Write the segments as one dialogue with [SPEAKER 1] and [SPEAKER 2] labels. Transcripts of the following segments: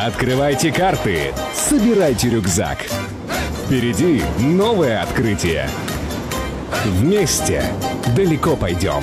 [SPEAKER 1] Открывайте карты, собирайте рюкзак. Впереди новое открытие. Вместе далеко пойдем.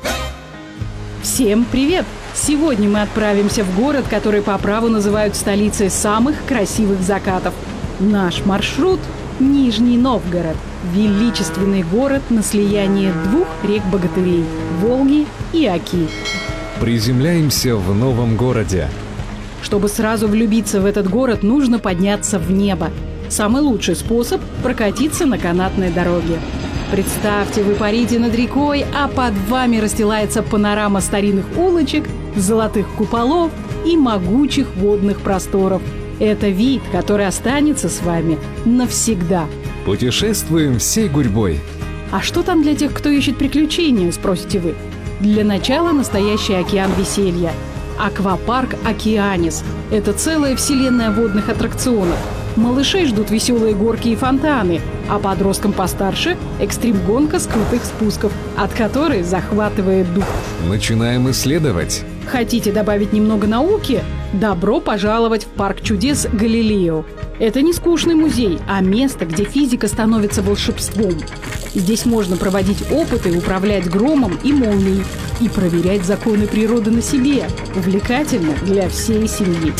[SPEAKER 2] Всем привет! Сегодня мы отправимся в город, который по праву называют столицей самых красивых закатов. Наш маршрут – Нижний Новгород. Величественный город на слиянии двух рек-богатырей – Волги и Оки.
[SPEAKER 1] Приземляемся в новом городе.
[SPEAKER 2] Чтобы сразу влюбиться в этот город, нужно подняться в небо. Самый лучший способ – прокатиться на канатной дороге. Представьте, вы парите над рекой, а под вами расстилается панорама старинных улочек, золотых куполов и могучих водных просторов. Это вид, который останется с вами навсегда.
[SPEAKER 1] Путешествуем всей гурьбой.
[SPEAKER 2] А что там для тех, кто ищет приключения, спросите вы? Для начала настоящий океан веселья. Аквапарк «Океанис» – это целая вселенная водных аттракционов. Малышей ждут веселые горки и фонтаны, а подросткам постарше – экстрим-гонка с крутых спусков, от которой захватывает дух.
[SPEAKER 1] Начинаем исследовать.
[SPEAKER 2] Хотите добавить немного науки? Добро пожаловать в парк чудес Галилео. Это не скучный музей, а место, где физика становится волшебством. Здесь можно проводить опыты, управлять громом и молнией и проверять законы природы на себе. Увлекательно для всей семьи.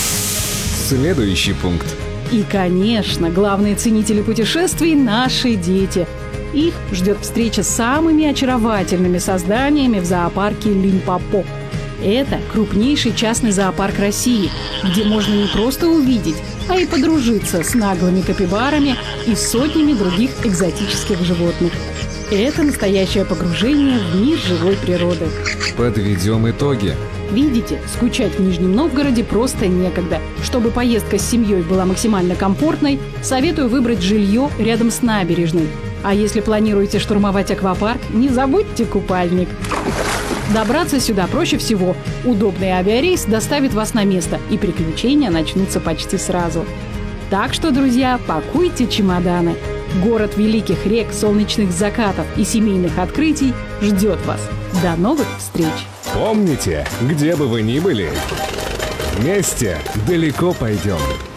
[SPEAKER 1] Следующий пункт.
[SPEAKER 2] И, конечно, главные ценители путешествий – наши дети. Их ждет встреча с самыми очаровательными созданиями в зоопарке Лимпопо. Это крупнейший частный зоопарк России, где можно не просто увидеть, а и подружиться с наглыми капибарами и сотнями других экзотических животных. Это настоящее погружение в мир живой природы.
[SPEAKER 1] Подведем итоги.
[SPEAKER 2] Видите, скучать в Нижнем Новгороде просто некогда. Чтобы поездка с семьей была максимально комфортной, советую выбрать жилье рядом с набережной. А если планируете штурмовать аквапарк, не забудьте купальник. Добраться сюда проще всего. Удобный авиарейс доставит вас на место, и приключения начнутся почти сразу. Так что, друзья, пакуйте чемоданы. Город великих рек, солнечных закатов и семейных открытий ждет вас. До новых встреч!
[SPEAKER 1] Помните, где бы вы ни были, вместе далеко пойдем.